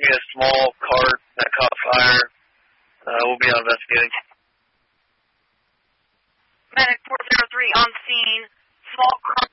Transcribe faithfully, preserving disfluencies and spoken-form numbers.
be a small cart that caught fire. Uh, we'll be out investigating. Medic four zero three on scene. Small cart